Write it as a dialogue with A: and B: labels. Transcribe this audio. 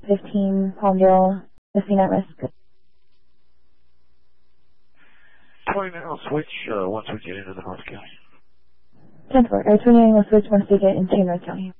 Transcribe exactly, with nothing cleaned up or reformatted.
A: fifteen, Palmdale, missing at risk.
B: twenty-nine, I'll switch uh, once we get into the North County.
A: ten four, Air twenty-nine will switch once we get into North County.